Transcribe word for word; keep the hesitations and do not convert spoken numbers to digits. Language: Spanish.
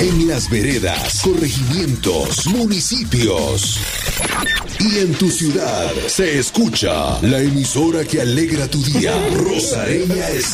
en las veredas, corregimientos, municipios y en tu ciudad se escucha la emisora que alegra tu día. Rosareña es